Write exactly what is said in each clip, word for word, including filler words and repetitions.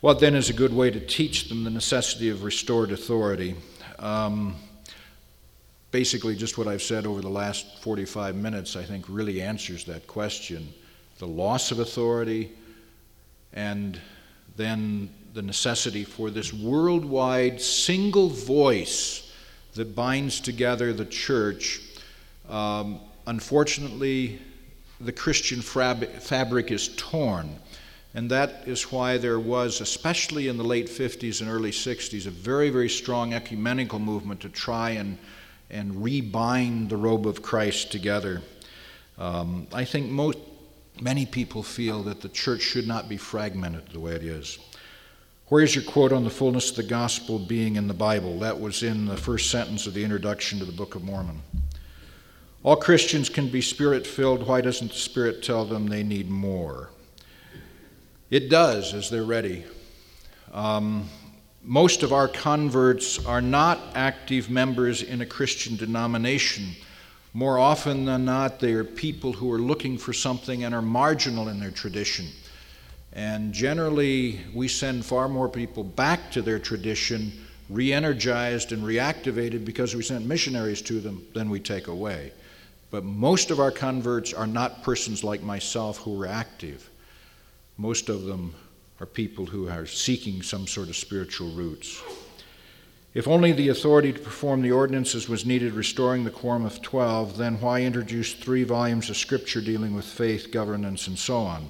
What then is a good way to teach them the necessity of restored authority? Um, basically, just what I've said over the last forty-five minutes, I think, really answers that question. The loss of authority, and then the necessity for this worldwide single voice that binds together the church. Um, unfortunately, the Christian fab- fabric is torn. And that is why there was, especially in the late fifties and early sixties, a very, very strong ecumenical movement to try and, and rebind the robe of Christ together. Um, I think most, many people feel that the church should not be fragmented the way it is. Where's your quote on the fullness of the gospel being in the Bible? That was in the first sentence of the introduction to the Book of Mormon. All Christians can be Spirit-filled. Why doesn't the Spirit tell them they need more? It does, as they're ready. Um, most of our converts are not active members in a Christian denomination. More often than not, they are people who are looking for something and are marginal in their tradition. And generally, we send far more people back to their tradition, re-energized and reactivated because we sent missionaries to them than we take away. But most of our converts are not persons like myself who are active. Most of them are people who are seeking some sort of spiritual roots. If only the authority to perform the ordinances was needed restoring the quorum of twelve, then why introduce three volumes of scripture dealing with faith, governance, and so on?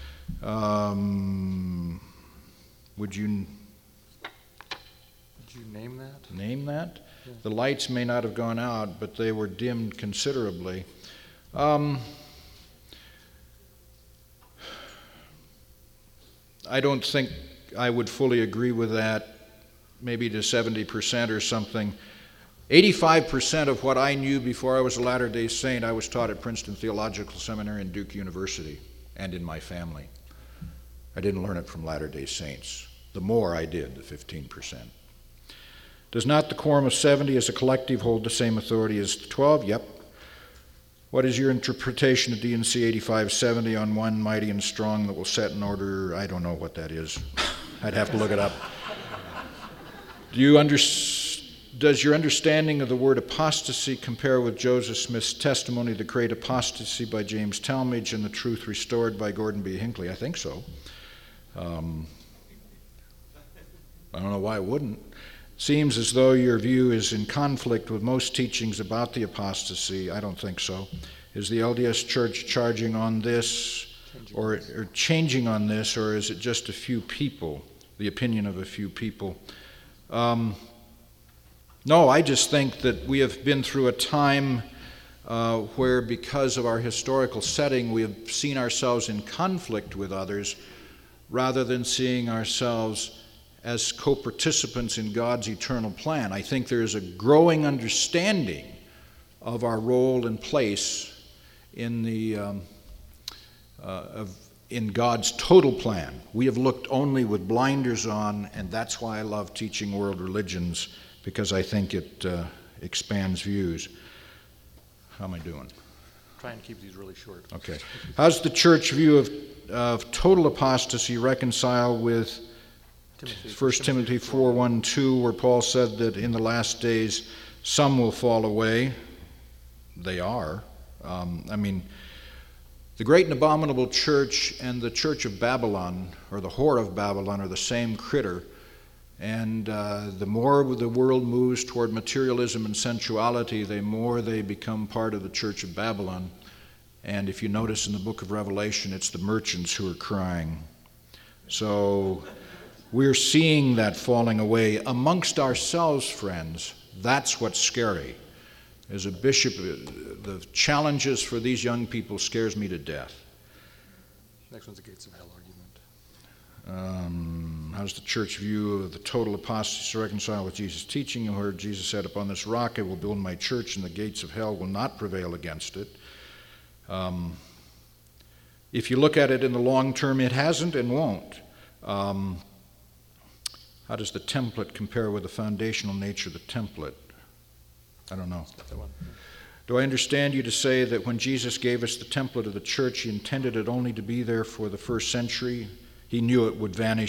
Um, would you Did you name that? Name that? Yeah. The lights may not have gone out, but they were dimmed considerably. Um, I don't think I would fully agree with that, maybe to seventy percent or something. eighty-five percent of what I knew before I was a Latter-day Saint, I was taught at Princeton Theological Seminary and Duke University, and in my family. I didn't learn it from Latter-day Saints. The more I did, the fifteen percent. Does not the quorum of seventy as a collective hold the same authority as the twelve? Yep. What is your interpretation of D and C eighty-five seventy on one mighty and strong that will set in order? I don't know what that is. I'd have to look it up. Do you under, does your understanding of the word apostasy compare with Joseph Smith's testimony, The Great Apostasy by James Talmage and The Truth Restored by Gordon B. Hinckley? I think so. Um, I don't know why it wouldn't. Seems as though your view is in conflict with most teachings about the apostasy. I don't think so. Is the L D S Church charging on this or, or changing on this, or is it just a few people, the opinion of a few people? Um, no, I just think that we have been through a time uh, where, because of our historical setting, we have seen ourselves in conflict with others rather than seeing ourselves as co-participants in God's eternal plan. I think there is a growing understanding of our role and place in the um, uh, of, in God's total plan. We have looked only with blinders on, and that's why I love teaching world religions, because I think it uh, expands views. How am I doing? Try and keep these really short. Okay. How's the church view of, of total apostasy reconcile with Timothy, First Timothy four one two, where Paul said that in the last days some will fall away? They are. Um, I mean, the great and abominable church and the church of Babylon, or the whore of Babylon, are the same critter. And uh, the more the world moves toward materialism and sensuality, the more they become part of the church of Babylon. And if you notice in the book of Revelation, it's the merchants who are crying. So we're seeing that falling away amongst ourselves, friends. That's what's scary. As a bishop, the challenges for these young people scares me to death. Next one's the gates of hell argument. Um, how's the church view of the total apostasy reconcile with Jesus' teaching? You heard Jesus said, upon this rock I will build my church, and the gates of hell will not prevail against it. Um, if you look at it in the long term, it hasn't and won't. Um, how does the template compare with the foundational nature of the template? I don't know. That one. Do I understand you to say that when Jesus gave us the template of the church, he intended it only to be there for the first century? He knew it would vanish